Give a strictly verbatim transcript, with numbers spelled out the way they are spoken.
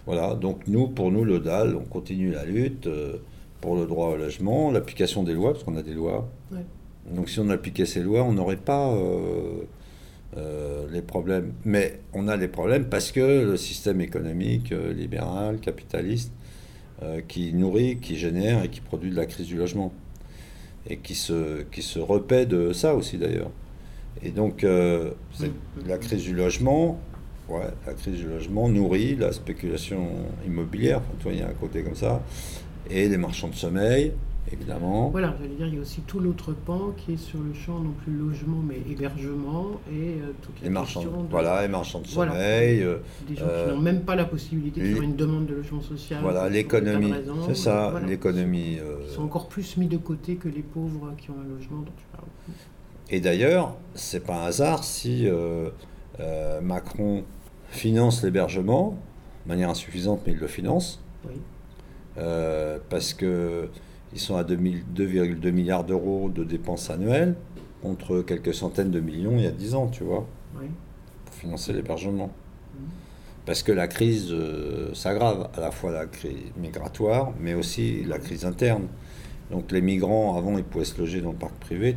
Voilà, donc nous, pour nous, le D A L, on continue la lutte euh, pour le droit au logement, l'application des lois, parce qu'on a des lois. Ouais. Donc si on appliquait ces lois, on n'aurait pas euh, euh, les problèmes. Mais on a des problèmes parce que le système économique euh, libéral, capitaliste, euh, qui nourrit, qui génère et qui produit de la crise du logement. Et qui se, qui se repaît de ça aussi d'ailleurs. Et donc euh, Mm. c'est- la crise du logement, ouais, la crise du logement nourrit la spéculation immobilière, enfin, tu vois, il y a un côté comme ça, et les marchands de sommeil, évidemment. Voilà, j'allais dire, il y a aussi tout l'autre pan qui est sur le champ, non plus logement, mais hébergement, et euh, toute la Les marchands, question de... voilà, les marchands de Voilà, sommeil, euh, des gens qui euh, n'ont même pas la possibilité de faire l'é- une demande de logement social voilà, pour, pour des tas de l'économie, raisons. c'est euh, ça, voilà, qui sont, l'économie. euh, qui sont encore plus mis de côté que les pauvres qui ont un logement dont tu parles. Et d'ailleurs, c'est pas un hasard si euh, euh, Macron finance l'hébergement, de manière insuffisante, mais il le finance. Oui, Euh, parce que ils sont à deux virgule deux milliards d'euros de dépenses annuelles contre quelques centaines de millions il y a dix ans, tu vois, oui. pour financer l'hébergement. Mhm. Parce que la crise euh, s'aggrave, à la fois la crise migratoire, mais aussi la crise interne. Donc les migrants, avant, ils pouvaient se loger dans le parc privé.